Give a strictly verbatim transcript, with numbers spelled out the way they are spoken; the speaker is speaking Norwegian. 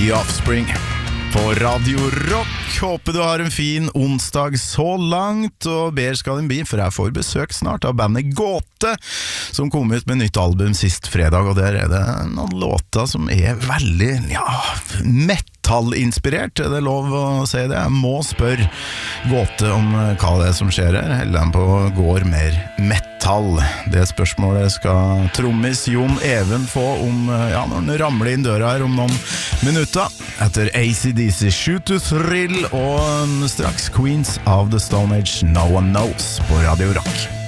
The Offspring på Radio Rock. Håper du har en fin onsdag så langt, og ber skal den bli, for jeg får besøk snart av bandet Gåte, som kom ut med nytt album sist fredag, og der er det noen låter som er veldig, ja, metal-inspirert, er det lov å si det? Jeg må spørre Gåte om hva det er som skjer her, eller den på går mer metal. Det spørsmålet skal trommis Jon Even få om, ja, når den ramler inn døra her om noen minutter, etter A C D C Shoot to Thrill, og straks Queens of the Stone Age, No One Knows på Radio Rock.